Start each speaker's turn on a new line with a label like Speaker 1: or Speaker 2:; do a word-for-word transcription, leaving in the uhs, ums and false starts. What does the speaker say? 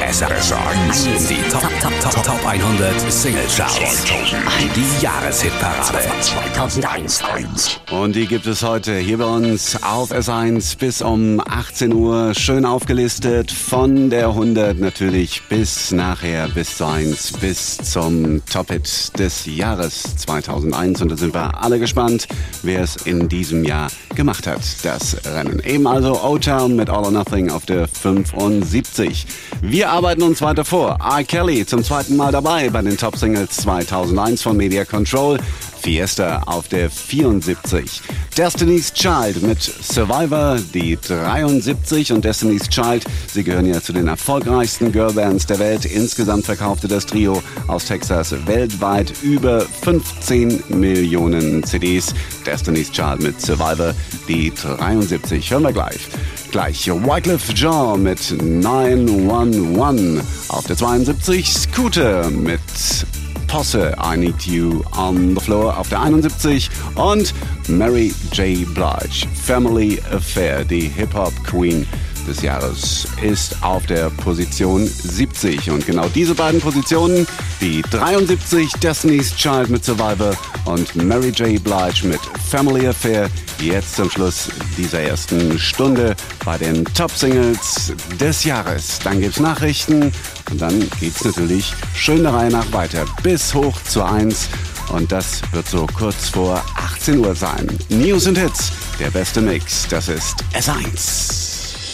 Speaker 1: S eins. Die Top, Top, Top, Top hundert Single-Charts. Die Jahreshitparade
Speaker 2: zweitausendeins.
Speaker 3: Und die gibt es heute hier bei uns auf S eins bis um achtzehn Uhr. Schön aufgelistet von der hundert natürlich bis nachher bis zur eins, bis zum Top-Hit des Jahres zweitausendeins. Und da sind wir alle gespannt, wer es in diesem Jahr gemacht hat, das Rennen. Eben also O-Town mit All or Nothing auf der fünfundsiebzig. Wir arbeiten uns weiter vor. R. Kelly zum zweiten Mal dabei bei den Top-Singles zweitausendeins von Media Control. Fiesta auf der vierundsiebzig. Destiny's Child mit Survivor, die dreiundsiebzig. Und Destiny's Child, sie gehören ja zu den erfolgreichsten Girlbands der Welt. Insgesamt verkaufte das Trio aus Texas weltweit über fünfzehn Millionen C Ds. Destiny's Child mit Survivor, die dreiundsiebzig. Hören wir gleich. Gleich Wyclef Jean mit neun eins eins. Auf der zweiundsiebzig Scooter mit Posse, I Need You on the Floor auf der einundsiebzig und Mary J. Blige, Family Affair, die Hip-Hop-Queen des Jahres, ist auf der Position siebzig. Und genau diese beiden Positionen, die dreiundsiebzig, Destiny's Child mit Survivor und Mary J. Blige mit Family Affair, jetzt zum Schluss dieser ersten Stunde bei den Top-Singles des Jahres. Dann gibt's Nachrichten und dann geht's natürlich schön der Reihe nach weiter bis hoch zur eins. Und das wird so kurz vor achtzehn Uhr sein. News und Hits, der beste Mix, das ist S eins.